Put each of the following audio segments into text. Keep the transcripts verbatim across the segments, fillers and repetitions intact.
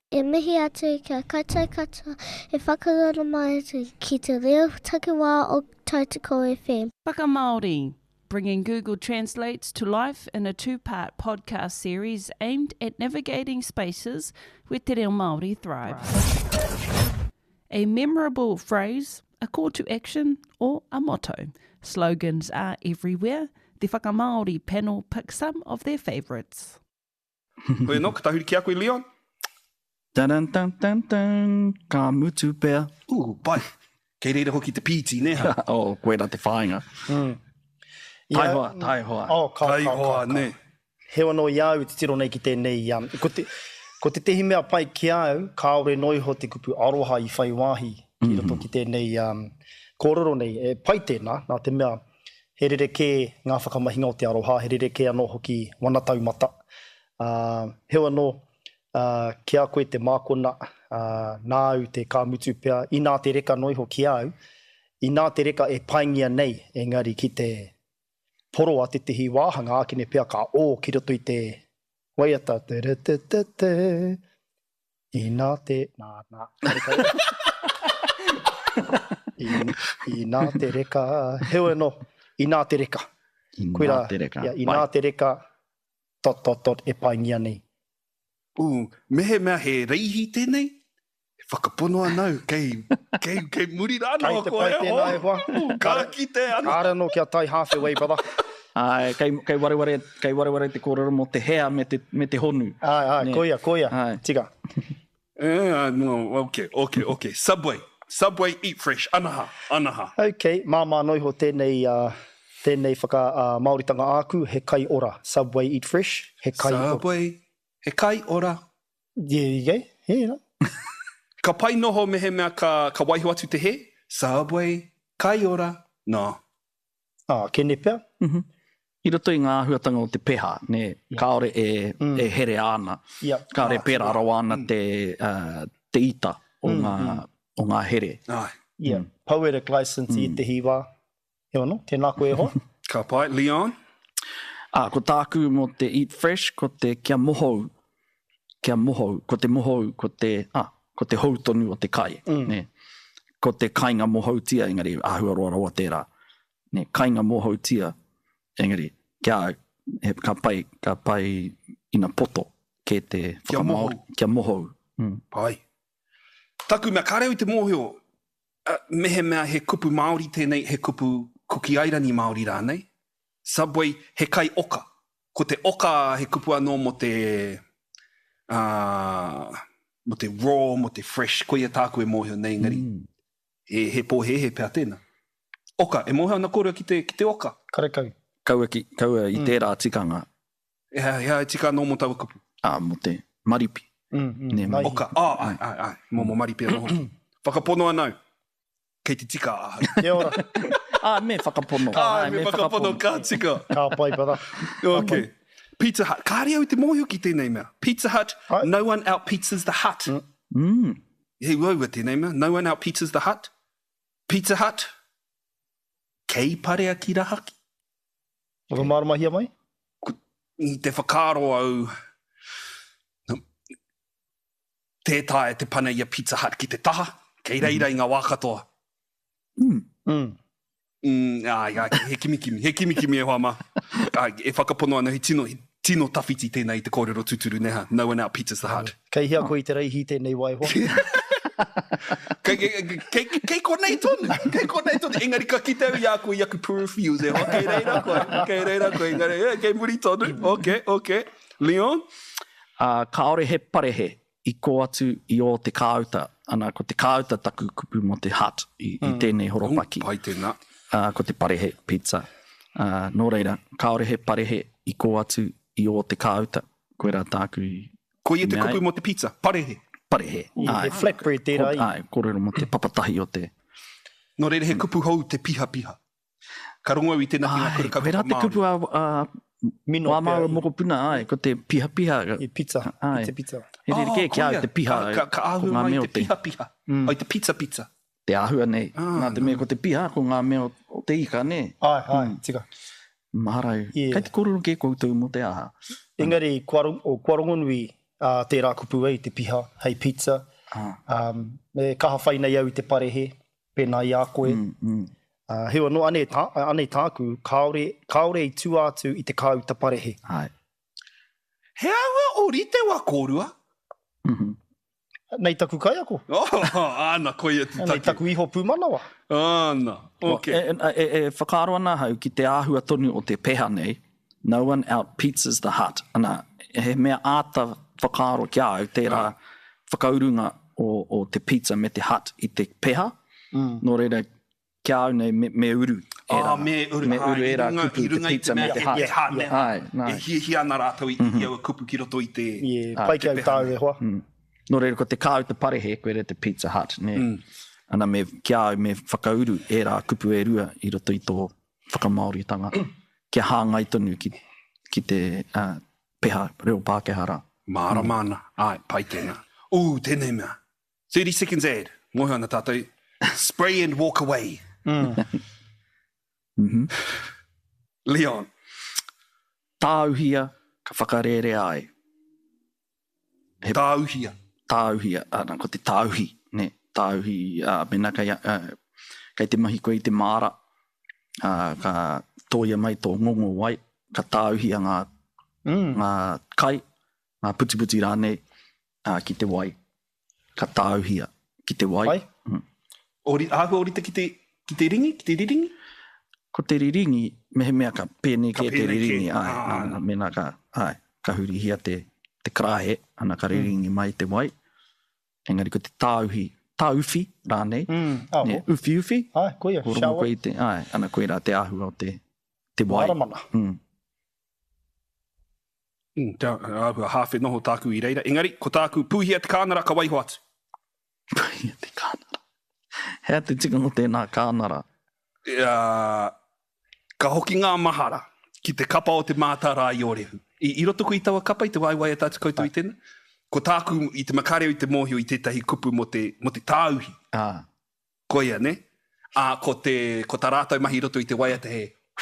E mihi atu kia kaitai katoa e whakarono mai atu ki te reo takiwā o Tautoko F M. Whakamāori, bringing Google Translates to life in a two-part podcast series aimed at navigating spaces where te reo Māori thrive. A memorable phrase, a call to action, or a motto. Slogans are everywhere. The Whakamāori panel picks some of their favourites. Koe no, ka tahuri ki a koe, Leon? Tan tan tan tan, ka mutu pea. Uh, pai. Kei reira hoki te pīti, ne ha? Oh, koe rā te whāinga. Mm. Tai hoa, tai hoa. Oh, ka, Tai ka, hoa, ka, ne. ka. Hewa no iau te tiro nei ki tēnei. Um, ko, te, ko te tehi mea pai ki au, kāore noi ho te kupu aroha i whai wāhi. Ki roto ki tēnei um, kōrero nei. E pai tēnā, nā te mea, he rere ke ngā whakamahinga o te aroha, he rere ke anō hoki wana taumata. Uh, hewa no, uh, ki a koe te mākona, uh, nā au te kāmutu pea, i nā te reka noi ho ki au, i nā te reka e paingia nei, engari ki te poro a te tihi wāhanga, ākine pea ka o ki roto i te waiata, te re te te te, i nā te, nā, nā, reka, I, i nā te reka, hewa no, i nā te reka. I nā Koe rā, te reka. ia, I Pai. nā te reka, tot, tot, tot, e paingia nei. Uh, mehe mea he reihi tēnei? E whakapono anau, kei, kei, kei muri rāna Kei o te koe, pai tēnā e hoa. Uh, ka ki te ana. Kāra no kia tai halfway, brother. Ai, kei, kei wareware, kei wareware te kōrero mo te hea me te, me te honu. Ai, ai, Ne. koia, koia. Ai. Tika. Uh, no, okay, okay, okay. Subway. Subway, eat fresh. Anaha, anaha. Okay, māmā noi ho tēnei, uh, tēnei whaka uh, Māoritanga āku, he kai ora. Subway, eat fresh, he kai ora. Subway, he kai ora. Yeah, yeah, yeah, no. Ka pai noho mehe mea ka, ka waiho atu te he? Subway, kai ora. No. Ah, kene pea. Mhm. I roto i ngā huatanga o te peha, ne, yeah. Kaore e, mm. e here ana. Yeah. Kaore Ah, pera aro ana te, uh, te ita o, Mm, ngā, o ngā here. Ai, Yeah, poetic license i te hiwa. Hewa no, tēnā koe hoa. ka pai. Leon? Ah, ko tāku mo te eat fresh, ko te kia mohou. Kia mohou, ko te mohou, ko te, ah, ko te hautonu o te kai. Mm. Ne. Ko te kainga mohoutia, engari, ahua roa roa tērā. Ne, kainga mohoutia, engari, kia, he, ka pai, ka pai ina poto ke te Kia whakamaori. mohou. Kia mohou. Mm. Pai. Taku mea, kā reo i te mōhio, uh, mehe mea he kupu Māori tēnei, he kupu kuki airani Māori rānei. Subway, he kai oka. Ko te oka he kupu anō mo te, uh, mo te raw, mo te fresh, ko ia tāku e mōhio nei ngari. Mm. E, he pōhe he pēr tēnā. Oka, e mōhio ana kōrua ki te, ki te oka. Karekau. Kaua, ki, kaua i tērā tikanga, Ea, ea, tika anō mo tau kupu. ah, mo te maripi. Mm, mm, Ne, nai. Oka, ah, ai, ai, ai, mō mō mari pēr noho. Whakapono anau. Kei te tika ahau. Kia ora. Ah, me whakapono. Ah, Ai, me whakapono ka tika. Kā pai, brother. Okay. Pizza Hut. Kā reo i te mōhio ki tēnei mea? Pizza Hut, Ai. no one out pizzas the hut. Mm. Hei wau wa tēnei mea. No one out pizzas the hut. Pizza Hut. Kei parea ki rahaki. Waka marumahia mai? I te whakaro au. No. Tētae te pana ia Pizza Hut ki te taha. Kei reira i ngā wākatoa. Mm. Mm. Mm, ai, ai, he kimikimi, he kimikimi e hoa ma. Ai, e whakapono ana, he tino, he tino tawhiti tēnei i te kōrero tuturu neha. No one out pizzas the hut. Kei hea koe i te reihi tēnei wai hoa. Kei, kei, kei, kei konei tonu, kei konei tonu. Engari ka kitau i a koe i aku perfumes e hoa. Kei reira koe, kei reira koe, engari, eh, kei muri tonu. Ok, ok. Leon? Uh, kaore he parehe i ko atu i o te kāuta. Ana ko te kāuta taku kupu mo te hut i, i tēnei horopaki. Pai tēnā. Uh, ko te parehe pizza. Uh, nō reira, kaore he parehe i ko atu i o te kāuta. Koe rā tāku i Ko i te Mea kupu ai. mo te pizza, parehe. parehe. I he flatbread tērā i. Ai, kōrero mo te papatahi o te... No reira he kupu hou te piha piha. Ka rongo i tēnā ki ngā Ai, kura koe rā te Māori. kupu a... a Mino Wā maura pēr. moko puna, ai, ko te piha piha. I pizza. Ai. I te pizza. He rere ke ki au koia. te piha. Ka, ka, ka ko ahua ngā mai mea o te piha piha. Mm. Ai te pizza pizza. Te ahua nei. Ah, Nā te mea ko te piha, ko ngā mea o, o te ika, ne? Ai, ai, tika. Maharau. Yeah. Kei te kororo ke koutou mo te aha. Engari, kua, rong- o kua rongonui uh, tērā kupu ei te piha, hei pizza. Ah. Um, me kaha whai nei au i te parehe, pēnā i a koe. Mm, mm. Uh, hewa no ane, tā, ane tāku, kaore, kaore i tū atu i te kāu ta parehe. Ai. He awa o rite wa kōrua? Mhm. Nei taku kai ako. Oh, ana, koia te Nei take. taku iho pūmanawa. Ana, ok. E, e, e, e whakaaro ana hau ki te āhua tonu o te peha nei, no one out pizzas the hut. Ana, he mea āta whakaaro ki au, tērā whakaurunga o, o te pizza me te hut i te peha. Mm. Nō reira, ki au nei me, me uru. Ah, me uru. Me uru ai, e rā i runga- kupu i te runga i pizza te me mea te e- hut. e hā, ne. Ai, nai. E hi, hi ana rātou i, i aua kupu ki roto i te... Yeah, Ah, pai ki au te tāu e hoa. Mm. Nō reira, ko te kāu te parehe, koe re te Pizza Hut, ne. Mm. Ana me kia au me whakauru e rā kupu e rua i roto i tō whakamaoritanga. Kia hāngai tonu ki, ki te uh, peha reo Pākehā rā. Māra mana. Ai, pai tēnā. Ū, tēnei mea. thirty seconds ad. Mohi ana tātou. Spray and walk away. Mm-hmm. Leon. Tāuhia ka whakarere ai. He- Tāuhia. Tāuhia, ana, ko te tāuhi, ne. Tāuhi, uh, mena kai, uh, kai te mahi koe i te māra, uh, ka toia mai tō ngongo wai, ka tāuhia ngā, Mm. ngā kai, ngā puti-puti rānei, uh, ki te wai. Ka tāuhia ki te wai. Wai? Mm. Ori, āhua orita ki te, ki te ringi? Ki te riringi? Ko te riringi, mehe mea ka pēne Ka ke te pēne ke, riringi, ai, ah. ana, mena ka, ai, ka hurihia te, te krahe, ana ka riringi mai te wai. Engari ko te tāuhi, tāuwhi rānei, Mm. Ah, ne, uwhi uwhi, ai, koia, Horo mo shower. koe i te, ai, ana koe rā te āhua o te, te wai. Maramana. Mm. Mm, tā, āhua hāwhi noho tāku i reira. Engari, ko tāku pūhia te kānara ka waiho atu. Ia te kānara. Hea te tika o tēnā kānara. Uh, ka hoki ngā mahara ki te kapa o te mātara i orehu. I, I roto ko i tawa kapa i te waiwai a tātu koutou i tēnā. Ko tāku i te makareo i te mōhio i tētahi kupu mo te, mo te tāuhi. Ah, Koia, ne? A, ko te, ko tā rātou mahi roto i te waia te he.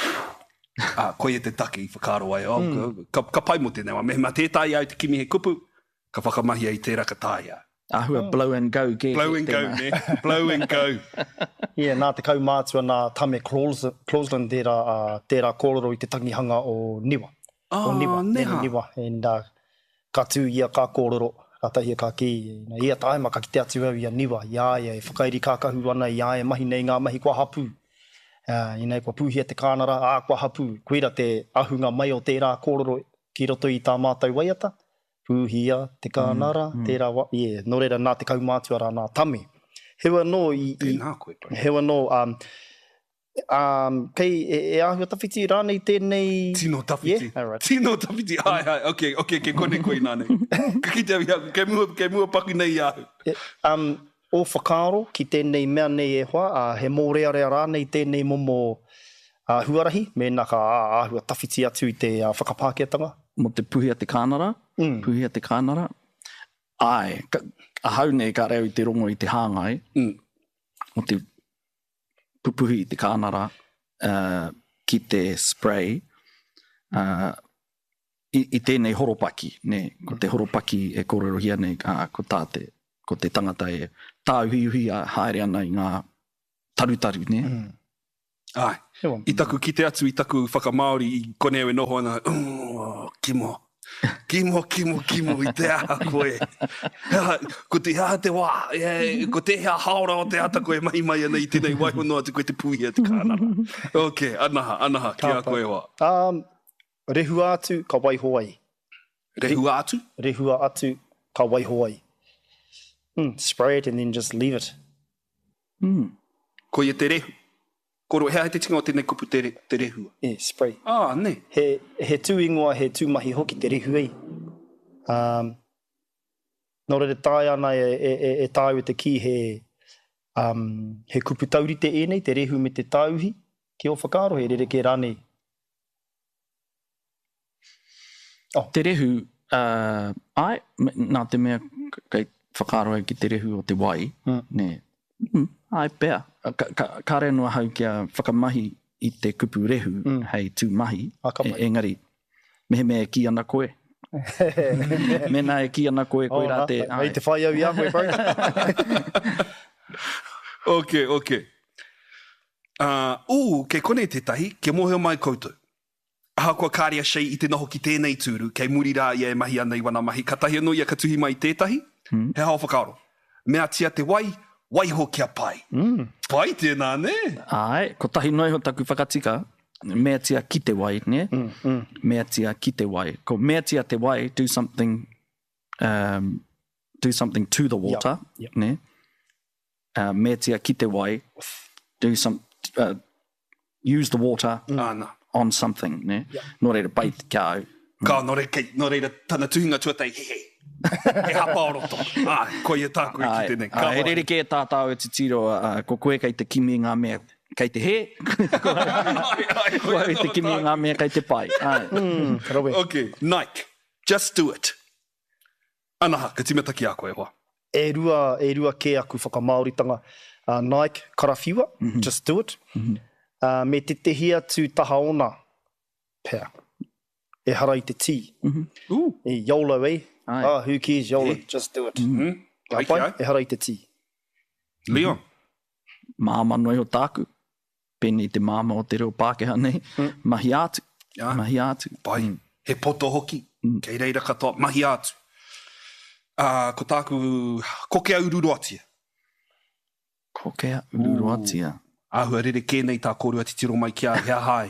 A, koia te take i whakaro ai. Oh, mm. ka, ka pai mo tēnei wa. Mehema tētai au te kimi he kupu, ka whakamahia i tērā ka tāia. āhua blow and go. Ke, Blow ke and go, tēnā. ne? Blow and go. Ia, nā te kau mātua nā tame Close- Closeland tērā, uh, tērā kōrero i te tangihanga o Niwa. Ah, o Niwa, neha. Niwa. And uh, ka tū ia ka kōrero, ka tahia ka ki. Nā ia taima ka ki te atu au ia Niwa. Ia ia, e whakairi kākahu ana, ia e mahi nei ngā mahi kua hapu. Uh, inai kua pūhia te kānara, ā kua hapu. Koira te ahunga mai o tērā kōrero ki roto i tā mātou waiata. Pūhia te kānara, mm, mm. tērā wa... Yeah, no reira nā te kau mātua rā nā tame. Hewa no i... i Tēnā koe. pai. hewa no, um, um, kei e, e ahua tawhiti rānei tēnei... Tino tawhiti. Yeah, alright. Tino tawhiti. Ai, ai, ok, ok, ke kone koe nāne. Ka ki te awi, ke mua, ke mua paku nei ahu. E, um, o whakaaro ki tēnei mea nei e hoa, uh, he mōrearea rānei tēnei momo uh, huarahi, me nā ka uh, ahua tawhiti atu i te uh, whakapākeatanga. Mo te puhia te kānara, Mm. puhia te kānara. Ai, ka, a hau nei ka reo i te rongo i te hāngai, Mm. mo te pupuhi i te kānara, uh, ki te spray, uh, i, i tēnei horopaki, ne, ko te horopaki e kōrerohia nei, uh, ko tā te, ko te tangata e tāuhiuhi a haere ana i ngā tarutaru, ne? Mm. Ai. Hewa. I taku ki te atu, i taku whakamaori, i kone au e noho ana, oh, kimo. Kimo, kimo, kimo, i te aha koe. Hea, ko te aha te wā, e, ko te hea haora o te ata koe mai mai ana i tēnei waihono atu koe te puhia te kānara. Ok, anaha, anaha, ki a Ka koe wā. Um, rehua atu ka waiho ai. Rehua atu? Rehua atu ka waiho ai. Mm, spray it and then just leave it. Mm. Ko ia te rehu. Koro, hea he te tinga o tēnei kupu te, re, te rehua. Yeah, spray. Ah, ne. He, he tū ingoa, he tūmahi hoki te rehu ei. Um, nō reira tāi ana e, e, e, e tāu te ki he, um, he kupu taurite e nei, te rehu me te tāuhi, ki o whakaaro, he rere ke rānei. Te rehu, uh, ai, me- nā te mea k- kei whakaaro ai ki te rehu o te wai, Mm. ne, mm, ai pēr. Ka, ka, ka renua hau kia whakamahi i te kupu rehu, Mm. hei tū mahi, A ka mai. e, engari, mehe mea ki ana koe, Mena e ki ana koe koe rā te... Ai te whai au i a koe, bro. Ok, ok. Uh, uh, kei kone tētahi, ke moheo mai koutou. Aha kua kāria shei i te noho ki tēnei tūru, kei muri rā ia e mahi ana i wana mahi. Ka tahi anō ia ka tuhi mai tētahi, mm. he hao whakaaro. Mea tia te wai, waiho kia pai. Mm. Pai tēnā, ne? Ai, ko tahi noi ho taku whakatika, mea tia ki te wai, ne? Mm, mm. Mea tia ki te wai. Ko mea tia te wai, do something, um, do something to the water, yep. Yep. Ne? Uh, mea tia ki te wai, do some, uh, use the water mm. Ana. On something, ne? Yep. Nō reira pai te kia au. Ka, nō reira, kei, nō reira tana tuhinga tuatai, he he. He hapa o roto. Ai, ko ia tāku e ki tēnei. Ai, he rere ke e tātau e te tiro, uh, ko koe kei te kimi ngā mea, kei te he. Ko ai te kimi ngā mea kei te pai. Ai. Mm, ok, Nike, just do it. Anaha, ka timata ki a koe hoa. E rua, e rua ke aku whakamauritanga. Uh, Nike, karawhiua, mm-hmm. just do it. Mm-hmm. Uh, me te tehi atu taha ona, pēr. E hara i te tī. Mm-hmm. E YOLO, eh? Ah, who cares, YOLO, Yeah. just do it. Mm-hmm. Ka Ai, pai, ai. e hara i te tī. Leon. Māma noi o tāku. Pēni te māma o te reo Pākehā nei. Mm. Mahi atu. Ja. Mahi atu. Pai, Mm. he poto hoki. Mm. Kei reira katoa, mahi atu. Uh, ko tāku, kokea ururoatia. Kokea ururoatia. Ahua rere kēnei tā kōrua titiro mai kia hea hai.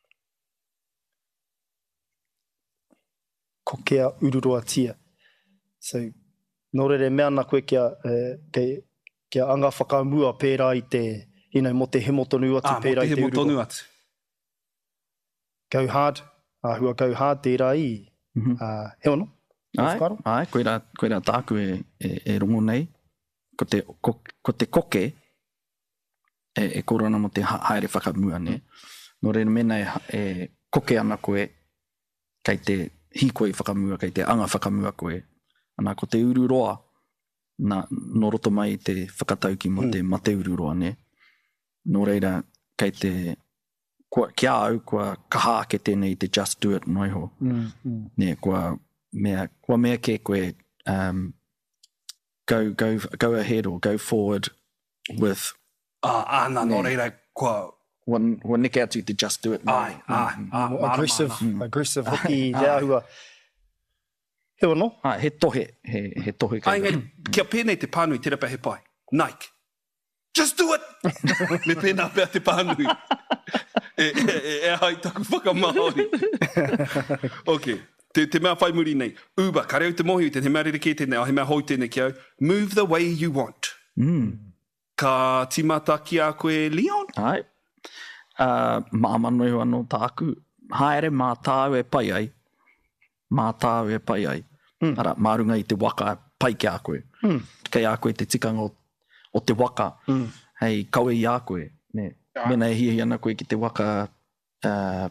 Kokea ururoatia. So, nō rere mea ana koe kia, uh, kia, kia anga whakamua pērā i te, ino mo te hemotonu atu Ah, mo pērā te i he te motonu ururoa. atu. Go hard. Ahua go hard tērā i. Mhm. Uh, he ono? Ai, ai, koe rā, koe rā tāku e, e, e rongo nei. Ko te, ko, ko te koke, e, e korona mo te ha, haere whakamua, ne? Nō reira mena e, e koke ana koe, kei te hikoe whakamua, kei te anga whakamua koe. Ana ko te ururoa, na, no roto mai te whakatauki mo te mate ururoa, ne? Nō reira, kei te, kua, kia au, kua kaha ke tēnei te just do it noiho. Mm, mm. Ne, kua mea, kua mea ke koe, um, go, go, go ahead or go forward with, Ah, ana, no Ne. reira, kua... Wa, wa neke atu te just do it. Ai, ai, ai, More mara, aggressive, mara. aggressive hoki te ahua. He ono? Ah, he tohe, he, he tohe. Ai, ngai, kia pēnei te pānui, te rapa he pai. Nike. Just do it! Me pēnā pēr te pānui. e, e, e, e hai taku whakamaori. ok, te, te mea whai muri nei. Uba, ka reo te mohi, te he mea rere ke tēnei, a he mea hoi tēnei ki au. Move the way you want. Mm. Ka timata ki a koe Leon? Ai. Uh, Māmanoi anō tāku. Haere mā tāu e pai ai. Mā tāu e pai ai. Mm. Ara, mārunga i te waka pai ki a koe. Mm. Kei a koe te tikanga o, o te waka. Mm. Hei, kaue i a koe. Ne. Ja. Mena e hihi ana koe ki te waka... Uh,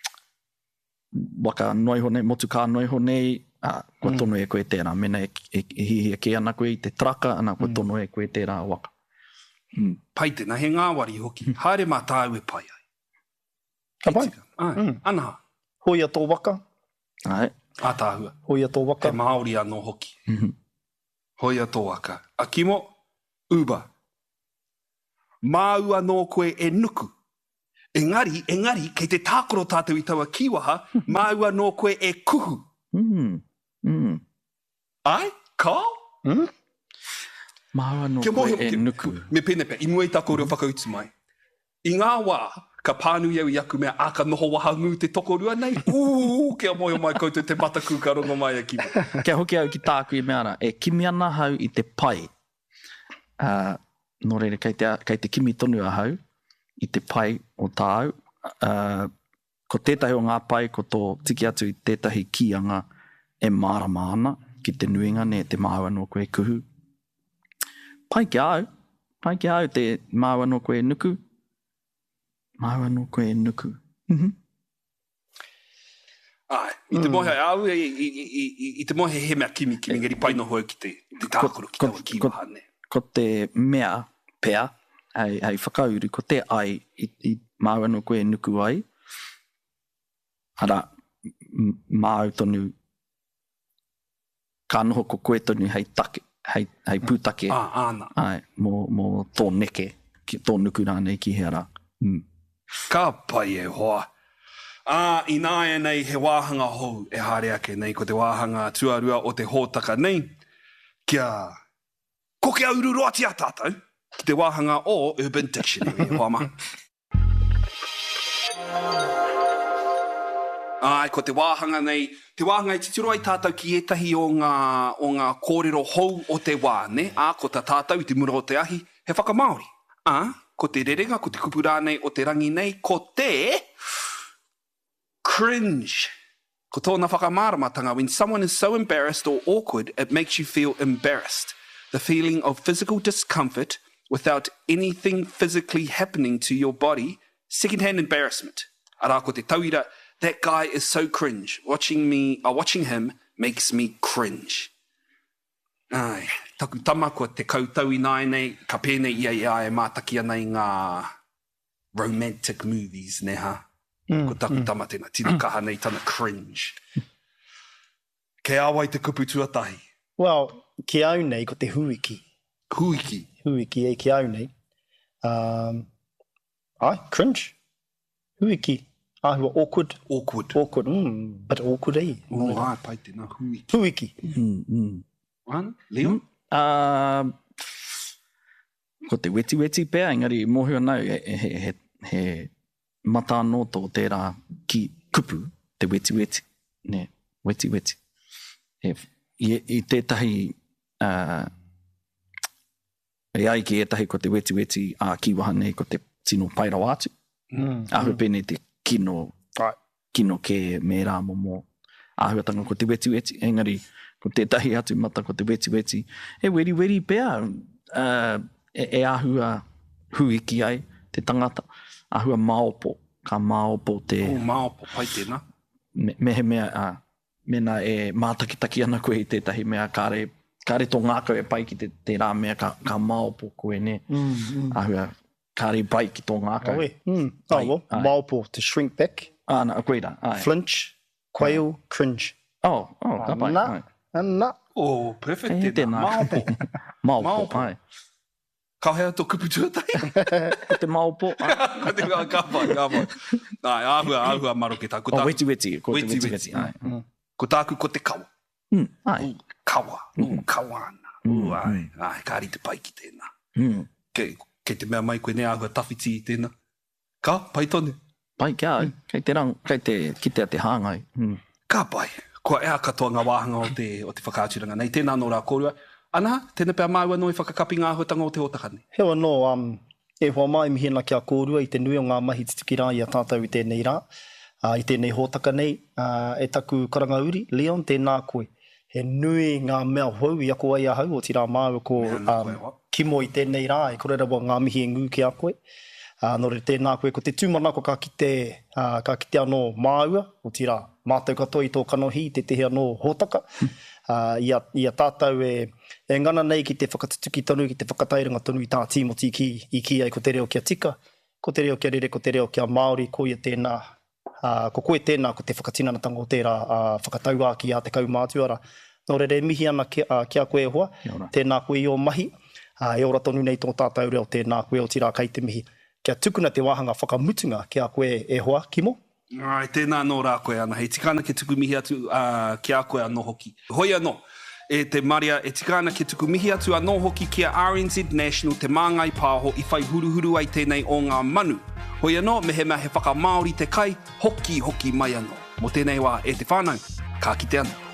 waka noiho nei, motu kā noiho nei. Uh, kua tono e koe tērā. Mena e, e, e hihi a ke ana koe i te traka. Ana kua tono e koe tērā waka. Mm. Pai tēnā, he ngāwari hoki. Haere mā tāu e pai ai. Ka pai? Ai, Mm. anaha. Hoi a tō waka. Ai. A tāhua. Hoi a tō He waka. Māori anō hoki. Mhm. Hoi a tō waka. A kimo, uba. Māua nō koe e nuku. Engari, engari, kei te tākoro tātou i taua kiwaha, māua nō koe e kuhu. Mm. Mm. Ai, kao? Mm? Māua no Kia koe mohi- e kia- nuku. Me pēne pē, i mua i tā kōreo whakautu mai. I ngā wā, ka pānui au i aku mea, a ka noho waha ngū te tokorua nei. Uu, kia mohi o mai koutou te mataku ka rongo mai a ki. Kia hoki au ki tāku i mea ara, e kimi ana hau i te pai. Uh, nō reira, kei te, kei te kimi tonu a hau, i te pai o tāu. Uh, ko tētahi o ngā pai, ko tō tiki atu i tētahi kianga e mārama ana, ki te nuinga ne te māua no koe kuhu. Pai ki au, pai ki au te māua no koe nuku. Māua no koe nuku. Mhm. Ai, i te mohe au, i, i, i, i, i te mohe he mea kimi kimi, ngeri pai noho au ki te, te tākoro ki Ko- taua ko- kiwaha ne. Ko te mea pea, hei, hei whakauru, ko te ai i, i māua no koe nuku ai. Ara, m- māu tonu ka noho ko koe tonu hei take, hei, hei pūtake. Ah, ana. Ai, mō, mō tō neke, ki, tō nuku rānei ki he ara. Mm. Ka pai e hoa. Ah, i nāia nei he wāhanga hou e haere ake nei ko te wāhanga tuarua o te hōtaka nei. Kia ko ke aururu ati a tātou ki te wāhanga o Urban Dictionary e hoa ma. Ai, ko te wāhanga nei, te wāhanga i titiro ai tātou ki etahi o ngā, o ngā kōrero hou o te wā, ne? A, ko ta tātou i te mura o te ahi, he whakamaori. A, ko te rerenga, ko te kupu rānei o te rangi nei, ko te cringe. Ko tōna whakamāramatanga, when someone is so embarrassed or awkward, it makes you feel embarrassed. The feeling of physical discomfort without anything physically happening to your body, secondhand embarrassment. Ara, ko te tauira, that guy is so cringe. Watching me, uh, watching him makes me cringe. Ai, taku tama ko te kautau i nai nei, ka pēnei ia ia e mātaki ana i ngā romantic movies, ne ha? Mm, ko taku mm. tama tēnā, tina kaha nei tana cringe. Ke awai te kupu tuatahi? Well, ke au nei ko te huiki. Huiki? Huiki e ke au nei. Um, ai, cringe. Huiki. Ahua, awkward. Awkward. Awkward, mm, but awkward eh. Oh, ai, pai tēnā, huiki. Huiki. Mm, mm. One, Leon? Uh, ko te weti weti pēr, engari mōhua nau, he, he, he, he mata anō tō tērā ki kupu, te weti weti, ne, weti weti. He, i, i tētahi, uh, e ai ki etahi ko te weti weti a kiwaha nei ko te tino pairau atu. Mm. Ahu pēnei te kino, right. kino ke me rā momo. Ahua tanga ko te weti weti, engari ko tētahi atu mata ko te weti weti. E weri weri pēr, uh, e, e ahua huiki ai, te tangata. Ahua maopo, ka maopo te... Oh, maopo, pai tēnā. Me, mehe mea, uh, mena e mātakitaki ana koe i tētahi mea, kāre, kāre tō ngākau e pai ki te, te rā mea ka, ka maopo koe ne. Mm, mm. Ahua, kāre pai ki tō ngākau. Oh, mm. oh well, maopo, to shrink back. Ah, na, koe rā. Ai. Flinch, quail, ah. cringe. Oh, oh, ka pai. Ana, ana. Oh, perfect e, tēnā. Maopo. Maopo, Maopo. ai. Ka hea tō kupu tuatahi? Ko te maopo. Ko te ka pai, ka pai. Ai, ahua, ahua maro ke tā. Oh, weti weti. Ko weti, te weti weti. weti. Ai. Mm. Ko tāku ko te kawa. Mm, ai. Uh, kawa. Mm. Uh, kawa ana. Mm. Uh, ai, ai, kāri te pai ki tēnā. Mm. Kei, kei te mea mai koe ne ahua tawhiti i tēnā. Ka, pai tone. Pai kia au. Mm. Kei te rang, kei te kitea te hāngai. Mm. Ka pai. Kua ea katoa ngā wāhanga o te, o te whakāturanga. Nei tēnā nō rā kōrua. Ana, tēnā pēr māua no i whakakapi ngā ahuatanga o te hotakane. Hewa no, um, e hoa mai mihina kia kōrua i te nui o ngā mahi titiki rā i a tātou i tēnei rā. Uh, I tēnei hōtaka nei, uh, e taku karangauri, Leon, tēnā koe. He nui ngā mea hou i ako ai ahau o tira māua ko um, kimo i tēnei rā, e korerawa ngā mihi e ngū ki a koe. Uh, nō re tēnā koe, ko te tūmanako ka kite, uh, ka kite anō māua, o tira mātou katoa i tō kanohi, te tehe anō hōtaka. Uh, ia, ia tātou e, e ngana nei ki te whakatutuki tonu, ki te whakatairanga tonu i tā Timoti ki, i ki ai ko te reo kia tika, ko te reo kia rere, ko te reo kia Māori, ko ia tēnā, uh, ko koe tēnā ko te whakatinanatanga o tērā uh, whakataua ki a te kaumātuara. Nō re re mihi ana kia, uh, kia koe hoa, tēnā koe i o mahi, uh, e ora tonu nei tō tātou reo tēnā koe o tira kai te mihi. Kia tukuna te wāhanga whakamutunga kia koe e hoa, Kimo? Ai, tēnā nō rā koe ana. Hei tikana ke tuku mihi atu uh, kia koe anō hoki. Hoi anō, e te Maria, e tikana ke tuku mihi atu anō hoki kia R N Z National te māngai pāho i whai huruhuru ai tēnei o ngā manu. Hoi anō, mehe mea he whaka Māori te kai, hoki hoki mai anō. Mo tēnei wā, e te whānau, ka kite anō.